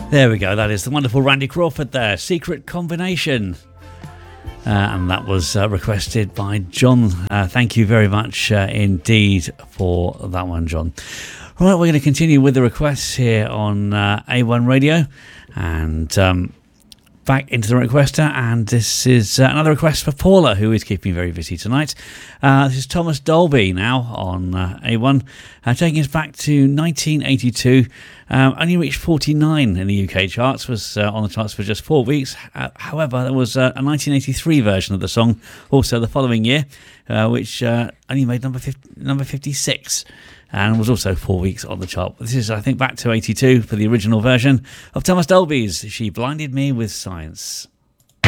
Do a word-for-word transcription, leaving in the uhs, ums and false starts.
There we go. That is the wonderful Randy Crawford there. Secret Combination. Uh, and that was uh, requested by John. Uh, thank you very much uh, indeed for that one, John. All right, we're going to continue with the requests here on uh, A one Radio. And um, back into the requester. And this is uh, another request for Paula, who is keeping very busy tonight. Uh, this is Thomas Dolby now on uh, A one, uh, taking us back to nineteen eighty-two. Um, only reached forty-nine in the U K charts, was uh, on the charts for just four weeks. Uh, however, there was uh, a nineteen eighty-three version of the song also the following year, uh, which uh, only made number fifty, number fifty-six and was also four weeks on the chart. This is, I think, back to eighty-two for the original version of Thomas Dolby's She Blinded Me with Science.